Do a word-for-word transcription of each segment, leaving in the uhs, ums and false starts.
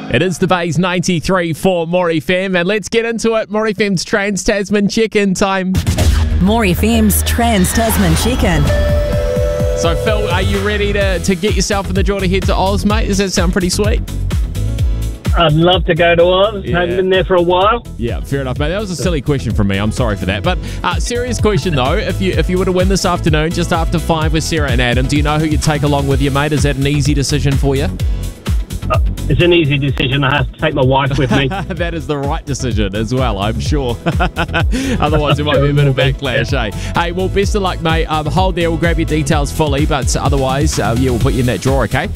It is the Bays ninety-three for More F M, and let's get into it. More F M's Trans-Tasman check-in time. More F M's Trans-Tasman check-in. So, Phil, are you ready to, to get yourself in the draw to head to Oz, mate? Does that sound pretty sweet? I'd love to go to Oz. Yeah. Haven't been there for a while. Yeah, fair enough, mate. That was a silly question from me. I'm sorry for that. But uh, serious question, though. If you if you were to win this afternoon, just after five with Sarah and Adam, do you know who you'd take along with you, mate? Is that an easy decision for you? Uh, it's an easy decision. I have to take my wife with me. That is the right decision as well, I'm sure. Otherwise, there might be a bit of backlash, eh? Hey, well, best of luck, mate. Um, hold there. We'll grab your details fully. But otherwise, uh, yeah, we'll put you in that drawer, okay?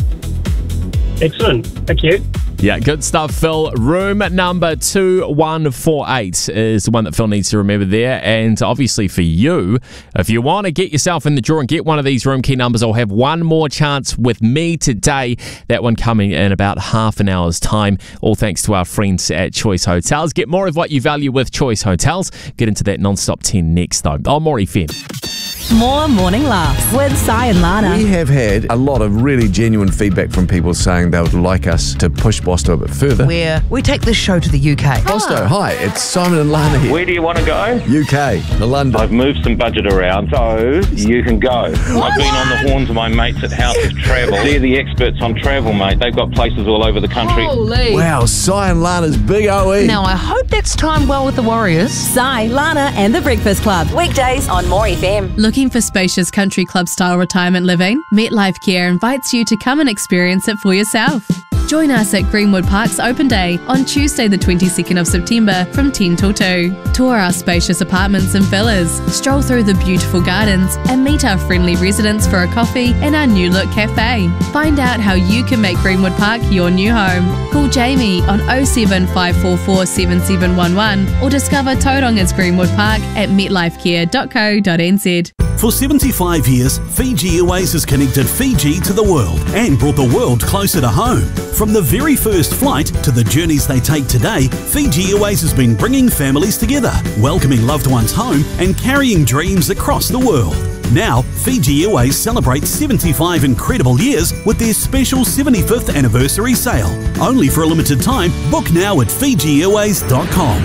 Excellent. Thank you. Yeah, good stuff, Phil. Room number two one four eight is the one that Phil needs to remember there. And obviously for you, if you want to get yourself in the draw and get one of these room key numbers, I'll have one more chance with me today. That one coming in about half an hour's time. All thanks to our friends at Choice Hotels. Get more of what you value with Choice Hotels. Get into that non-stop ten next, though. I'm More F M. More morning laughs with Si and Lana. We have had a lot of really genuine feedback from people saying they would like us to push Bosto a bit further. Where we take this show to the U K. Bosto, hi, it's Simon and Lana here. Where do you want to go? U K, to London. I've moved some budget around, so you can go. I've been on the horns of my mates at House of Travel. They're the experts on travel, mate. They've got places all over the country. Holy. Wow, Si and Lana's big O E. Now, I hope that's timed well with the Warriors. Si, Lana and the Breakfast Club. Weekdays on More F M. Looking for spacious country club style retirement living? MetLife Care invites you to come and experience it for yourself. Join us at Greenwood Park's Open Day on Tuesday the twenty-second of September from ten till two. Tour our spacious apartments and villas, stroll through the beautiful gardens and meet our friendly residents for a coffee in our new look cafe. Find out how you can make Greenwood Park your new home. Call Jamie on oh seven five four four seven seven one one or discover Tauronga's Greenwood Park at metlifecare dot co dot n z. For seventy-five years, Fiji Airways has connected Fiji to the world and brought the world closer to home. From the very first flight to the journeys they take today, Fiji Airways has been bringing families together, welcoming loved ones home and carrying dreams across the world. Now, Fiji Airways celebrates seventy-five incredible years with their special seventy-fifth anniversary sale. Only for a limited time, book now at fiji airways dot com.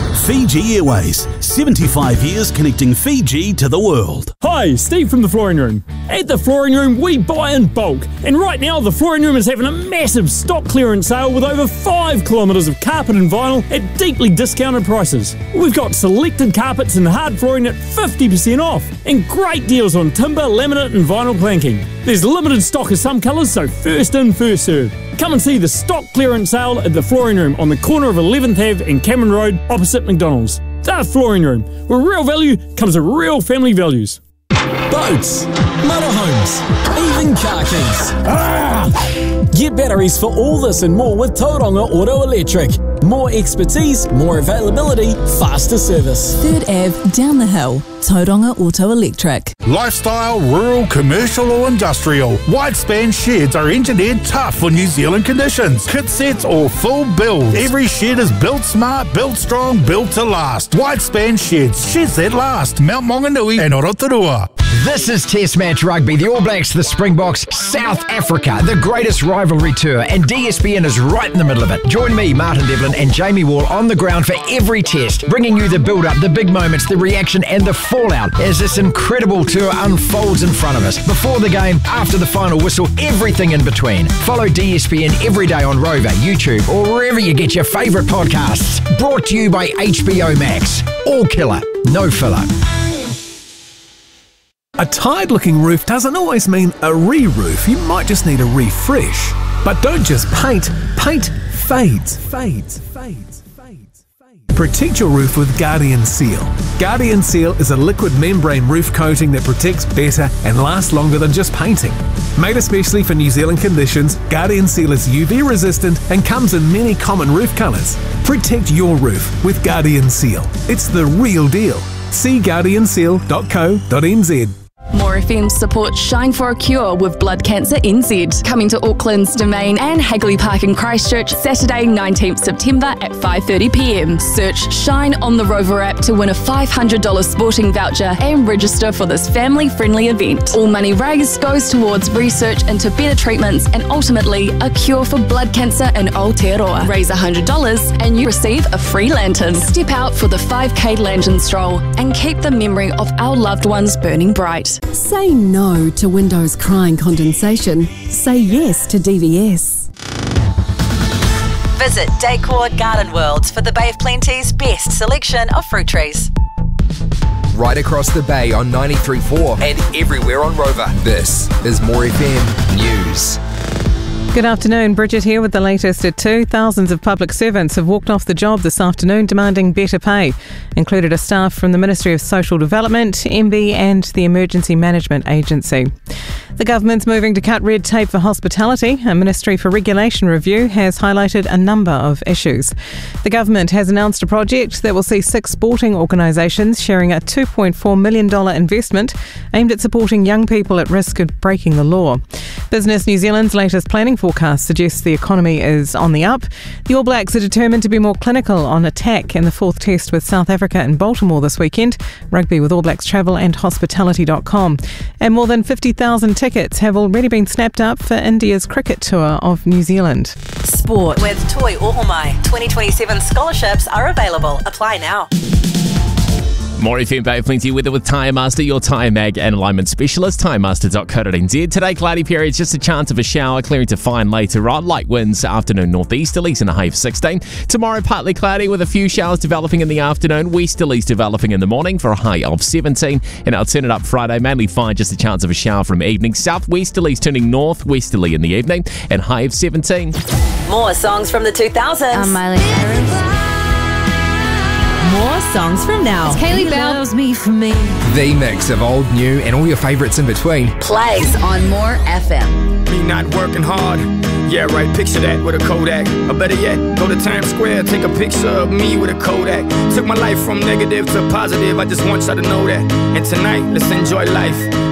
Fiji Airways, seventy-five years connecting Fiji to the world. Hi, Steve from The Flooring Room. At The Flooring Room, we buy in bulk. And right now, The Flooring Room is having a massive stock clearance sale with over five kilometres of carpet and vinyl at deeply discounted prices. We've got selected carpets and hard flooring at fifty percent off, and great deals on timber, laminate and vinyl planking. There's limited stock of some colours, so first in, first served. Come and see the stock clearance sale at The Flooring Room on the corner of eleventh Avenue and Cameron Road opposite McDonald's. The Flooring Room, where real value comes with real family values. Boats, motorhomes, even car keys. Ah! Get batteries for all this and more with Tauranga Auto Electric. More expertise, more availability, faster service. third Avenue, down the hill. Tauranga Auto Electric. Lifestyle, rural, commercial or industrial. Wide span sheds are engineered tough for New Zealand conditions. Kit sets or full builds. Every shed is built smart, built strong, built to last. Wide span sheds, sheds that last. Mount Maunganui and Orotorua. This is Test Match Rugby. The All Blacks, the Springboks, South Africa, the greatest rivalry tour, and D S B N is right in the middle of it. Join me, Martin Devlin, and Jamie Wall on the ground for every test, bringing you the build-up, the big moments, the reaction, and the fallout as this incredible tour unfolds in front of us. Before the game, after the final whistle, everything in between. Follow D S B N every day on Rover, YouTube, or wherever you get your favourite podcasts. Brought to you by H B O Max. All killer, no filler. A tired-looking roof doesn't always mean a re-roof. You might just need a refresh. But don't just paint. Paint fades, fades, fades, fades, fades. Protect your roof with Guardian Seal. Guardian Seal is a liquid membrane roof coating that protects better and lasts longer than just painting. Made especially for New Zealand conditions, Guardian Seal is U V resistant and comes in many common roof colours. Protect your roof with Guardian Seal. It's the real deal. See guardian seal dot co dot n z. More F M supports Shine for a Cure with Blood Cancer N Z. Coming to Auckland's Domain and Hagley Park in Christchurch, Saturday nineteenth September at five thirty p m. Search Shine on the Rover app to win a five hundred dollars sporting voucher and register for this family-friendly event. All money raised goes towards research into better treatments and ultimately a cure for blood cancer in Aotearoa. Raise one hundred dollars and you receive a free lantern. Step out for the five K lantern stroll and keep the memory of our loved ones burning bright. Say no to windows crying condensation. Say yes to D V S. Visit Decor Garden Worlds for the Bay of Plenty's best selection of fruit trees. Right across the bay on ninety-three point four and everywhere on Rover. This is More F M News. Good afternoon, Bridget here with the latest at two. Thousands of public servants have walked off the job this afternoon demanding better pay. Included are staff from the Ministry of Social Development, M B I and the Emergency Management Agency. The government's moving to cut red tape for hospitality. A Ministry for Regulation review has highlighted a number of issues. The government has announced a project that will see six sporting organisations sharing a two point four million dollars investment aimed at supporting young people at risk of breaking the law. Business New Zealand's latest planning forecast suggests the economy is on the up. The All Blacks are determined to be more clinical on attack in the fourth test with South Africa in Baltimore this weekend. Rugby with All Blacks Travel and Hospitality dot com. And more than fifty thousand tickets have already been snapped up for India's cricket tour of New Zealand. Sport with Toi Ohomai. twenty twenty-seven scholarships are available. Apply now. More F M Bay of Plenty weather with Tyre Master, your tyre mag and alignment specialist, tyre master dot co dot n z. Today, cloudy periods, just a chance of a shower, clearing to fine later on. Light winds, afternoon northeasterlies and a high of sixteen. Tomorrow, partly cloudy with a few showers developing in the afternoon, westerlies developing in the morning for a high of seventeen. And I'll turn it up Friday, mainly fine, just a chance of a shower from evening. Southwesterlies turning northwesterly in the evening and high of seventeen. More songs from the two thousands. I'm Miley Cyrus. More songs from now. It's Kaylee Bell. Loves me for me. The mix of old, new, and all your favourites in between. Plays on More F M. Me not working hard. Yeah, right, picture that with a Kodak. Or better yet, go to Times Square, take a picture of me with a Kodak. Took my life from negative to positive, I just want y'all to know that. And tonight, let's enjoy life.